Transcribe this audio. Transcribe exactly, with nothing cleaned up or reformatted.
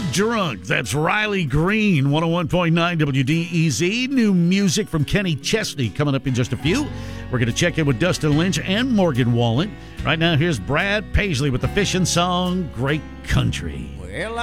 Drunk. That's Riley Green, one oh one point nine W D E Z. New music from Kenny Chesney coming up in just a few. We're going to check in with Dustin Lynch and Morgan Wallen. Right now, here's Brad Paisley with the fishing song, Great Country. Well,